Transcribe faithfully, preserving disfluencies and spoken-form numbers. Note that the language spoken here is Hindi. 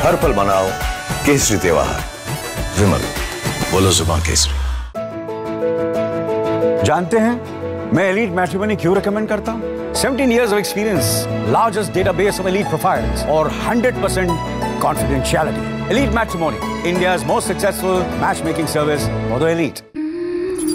हर पल मनाओ केसरी त्योहार। विमल, बोलो जुबान केसरी। जानते हैं मैं एलीट मैट्रिमोनी क्यों रिकमेंड करता हूं? seventeen years of experience, largest database of elite profiles, और one hundred percent confidentiality. Elite Matrimony, India's most successful matchmaking service for the elite.